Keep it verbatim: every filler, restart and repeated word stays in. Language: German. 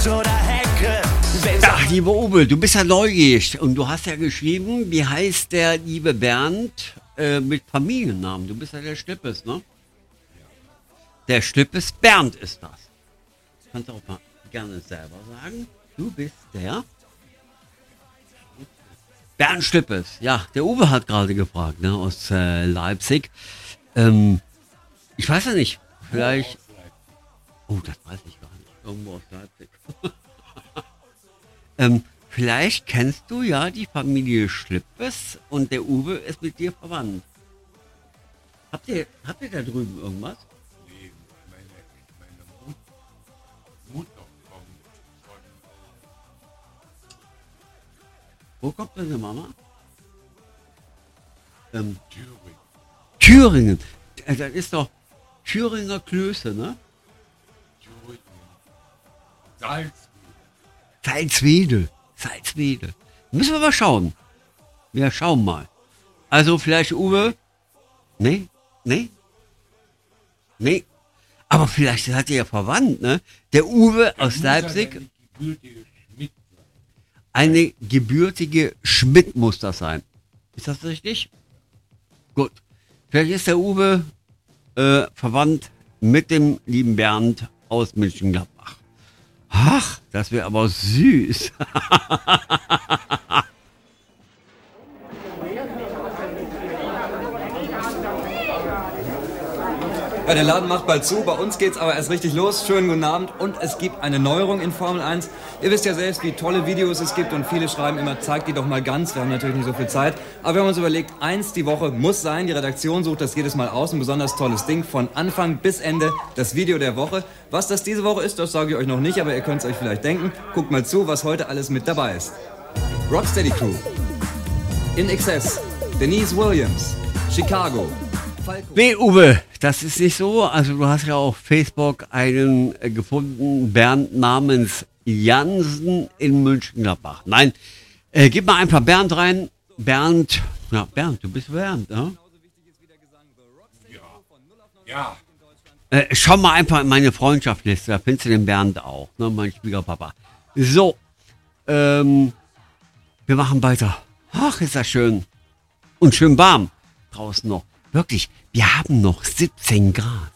oder Hecke. Ja, liebe Uwe, du bist ja neugierig und du hast ja geschrieben, wie heißt der liebe Bernd äh, mit Familiennamen? Du bist ja der Schlippes, ne? Der Schlippes Bernd ist das. Kannst du auch mal gerne selber sagen. Du bist der Bernd Schlippes. Ja, der Uwe hat gerade gefragt, ne, aus äh, Leipzig. Ähm, ich weiß ja nicht, vielleicht... Oh, das weiß ich gar nicht. Irgendwo aus Leipzig. ähm, vielleicht kennst du ja die Familie Schlippes und der Uwe ist mit dir verwandt. Habt ihr, habt ihr da drüben irgendwas? Nee, meine, meine Mut, Mutter kommt von... Wo kommt deine Mama? Ähm, Thüringen. Thüringen. Äh, Das ist doch Thüringer Klöße, ne? Thüringen. Salzwedel. Salzwedel. Salzwedel. Müssen wir mal schauen. Wir schauen mal. Also vielleicht Uwe. Nee? Nee? Nee? Aber vielleicht seid ihr ja verwandt, ne? Der Uwe aus Leipzig. Eine gebürtige Schmidt muss das sein. Ist das richtig? Gut. Vielleicht ist der Uwe äh, verwandt mit dem lieben Bernd aus Mönchengladbach. Ach, das wäre aber süß. Ja, der Laden macht bald zu, bei uns geht's aber erst richtig los. Schönen guten Abend und es gibt eine Neuerung in Formel eins. Ihr wisst ja selbst, wie tolle Videos es gibt und viele schreiben immer, zeigt die doch mal ganz. Wir haben natürlich nicht so viel Zeit, aber wir haben uns überlegt, eins die Woche muss sein. Die Redaktion sucht das jedes Mal aus, ein besonders tolles Ding. Von Anfang bis Ende das Video der Woche. Was das diese Woche ist, das sage ich euch noch nicht, aber ihr könnt es euch vielleicht denken. Guckt mal zu, was heute alles mit dabei ist. Rocksteady Crew, In Excess, Denise Williams, Chicago, Falco. Nee, Uwe, das ist nicht so. Also du hast ja auf Facebook einen äh, gefunden, Bernd namens Jansen in Mönchengladbach. Nein, äh, gib mal einfach Bernd rein. Bernd, ja, Bernd, du bist Bernd, ne? Ja. Äh, schau mal einfach in meine Freundschaftsliste, da findest du den Bernd auch, ne, mein Schwiegerpapa. So, ähm, wir machen weiter. Ach, ist das schön. Und schön warm draußen noch. Wirklich, wir haben noch siebzehn Grad.